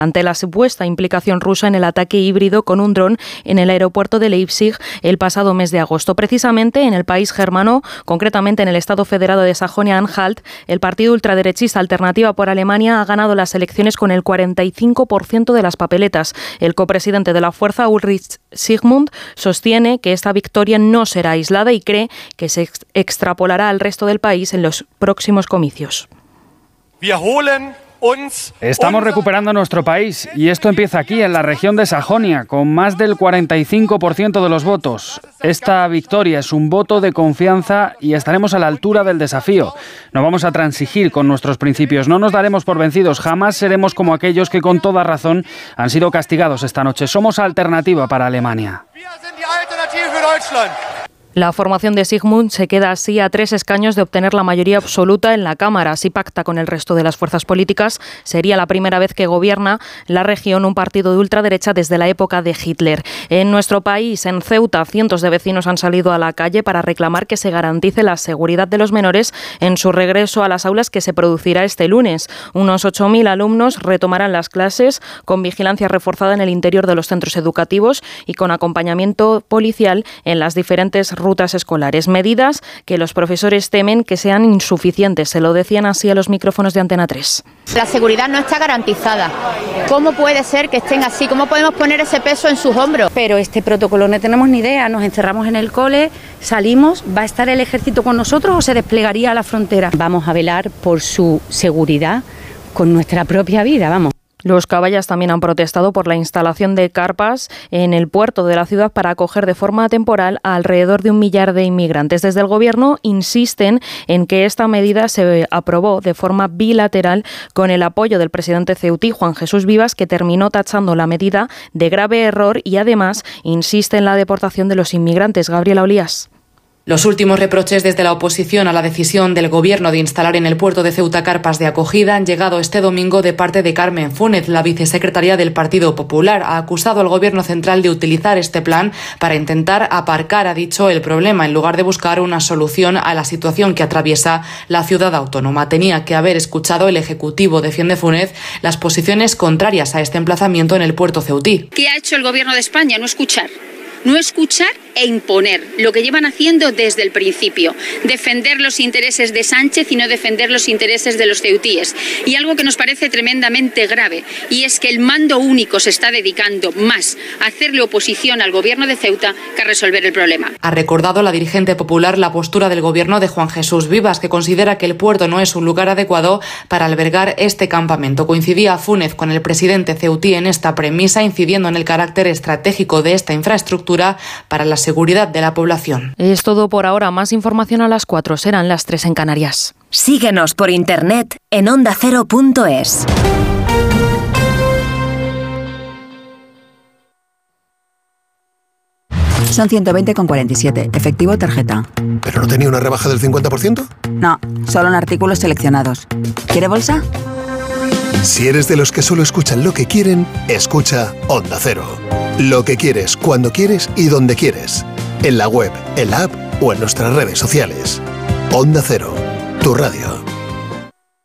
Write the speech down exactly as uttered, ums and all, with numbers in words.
ante la supuesta implicación rusa en el ataque híbrido con un dron en el aeropuerto de Leipzig el pasado mes de agosto. Precisamente en el país germano, concretamente en el Estado Federado de Sajonia-Anhalt, el partido ultraderechista Alternativa por Alemania ha ganado las elecciones con el cuarenta y cinco por ciento de las papeletas. El copresidente de la fuerza, Ulrich Zygmunt, sostiene que esta victoria no será aislada y cree que se ex- extrapolará al resto del país en los próximos comicios. Estamos recuperando nuestro país y esto empieza aquí, en la región de Sajonia, con más del cuarenta y cinco por ciento de los votos. Esta victoria es un voto de confianza y estaremos a la altura del desafío. No vamos a transigir con nuestros principios, no nos daremos por vencidos, jamás seremos como aquellos que con toda razón han sido castigados esta noche. Somos alternativa para Alemania. La formación de Zygmunt se queda así a tres escaños de obtener la mayoría absoluta en la Cámara. Si pacta con el resto de las fuerzas políticas, sería la primera vez que gobierna la región un partido de ultraderecha desde la época de Hitler. En nuestro país, en Ceuta, cientos de vecinos han salido a la calle para reclamar que se garantice la seguridad de los menores en su regreso a las aulas, que se producirá este lunes. Unos ocho mil alumnos retomarán las clases con vigilancia reforzada en el interior de los centros educativos y con acompañamiento policial en las diferentes rutas escolares, medidas que los profesores temen que sean insuficientes. Se lo decían así a los micrófonos de Antena tres. La seguridad no está garantizada. ¿Cómo puede ser que estén así? ¿Cómo podemos poner ese peso en sus hombros? Pero este protocolo no tenemos ni idea. Nos encerramos en el cole, salimos, ¿va a estar el ejército con nosotros o se desplegaría a la frontera? Vamos a velar por su seguridad con nuestra propia vida, vamos. Los caballas también han protestado por la instalación de carpas en el puerto de la ciudad para acoger de forma temporal a alrededor de un millar de inmigrantes. Desde el Gobierno insisten en que esta medida se aprobó de forma bilateral con el apoyo del presidente ceutí, Juan Jesús Vivas, que terminó tachando la medida de grave error y además insiste en la deportación de los inmigrantes. Gabriela Olías. Los últimos reproches desde la oposición a la decisión del Gobierno de instalar en el puerto de Ceuta carpas de acogida han llegado este domingo de parte de Carmen Fúnez. La vicesecretaria del Partido Popular ha acusado al Gobierno central de utilizar este plan para intentar aparcar, ha dicho, el problema en lugar de buscar una solución a la situación que atraviesa la ciudad autónoma. Tenía que haber escuchado el Ejecutivo, defiende Fúnez, las posiciones contrarias a este emplazamiento en el puerto ceutí. ¿Qué ha hecho el Gobierno de España? No escuchar. No escuchar e imponer, lo que llevan haciendo desde el principio. Defender los intereses de Sánchez y no defender los intereses de los ceutíes. Y algo que nos parece tremendamente grave, y es que el mando único se está dedicando más a hacerle oposición al Gobierno de Ceuta que a resolver el problema. Ha recordado la dirigente popular la postura del Gobierno de Juan Jesús Vivas, que considera que el puerto no es un lugar adecuado para albergar este campamento. Coincidía Fúnez con el presidente ceutí en esta premisa, incidiendo en el carácter estratégico de esta infraestructura para la seguridad de la población. Es todo por ahora. Más información a las cuatro. Serán las tres en Canarias. Síguenos por internet en onda cero punto es. Son ciento veinte con cuarenta y siete. Efectivo tarjeta. ¿Pero no tenía una rebaja del cincuenta por ciento? No, solo en artículos seleccionados. ¿Quiere bolsa? Si eres de los que solo escuchan lo que quieren, escucha Onda Cero. Lo que quieres, cuando quieres y donde quieres. En la web, en la app o en nuestras redes sociales. Onda Cero, tu radio.